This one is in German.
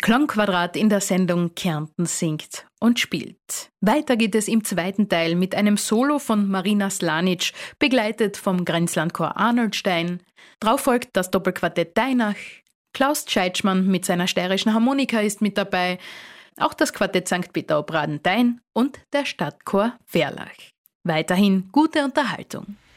Klangquadrat in der Sendung Kärnten singt und spielt. Weiter geht es im zweiten Teil mit einem Solo von Marina Slanic, begleitet vom Grenzlandchor Arnoldstein. Drauf folgt das Doppelquartett Deinach. Klaus Tscheitschmann mit seiner steirischen Harmonika ist mit dabei. Auch das Quartett St. Peter ob Radenthein und der Stadtchor Verlach. Weiterhin gute Unterhaltung.